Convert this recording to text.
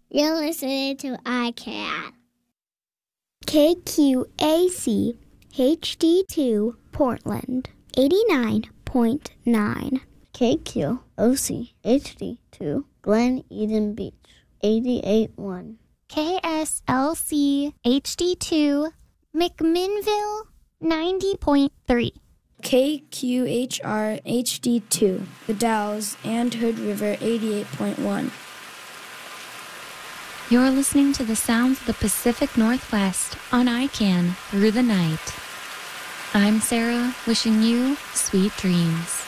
You're listening to iCat. KQAC HD2 Portland 89.9. KQOC HD2 Glen Eden Beach 88.1. KSLC HD2 McMinnville 90.3. KQHR HD2 The Dalles and Hood River 88.1. You're listening to the sounds of the Pacific Northwest on ICANN through the night. I'm Sarah, wishing you sweet dreams.